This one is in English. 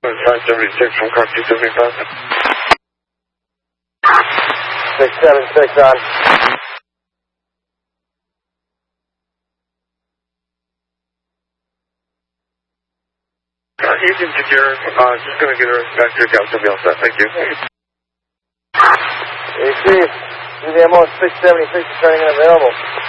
576 from car 275. 676 on. Agent secure. Just going to get her back to your got somebody else set. Thank you. AC, CDMO 676 is turning in available.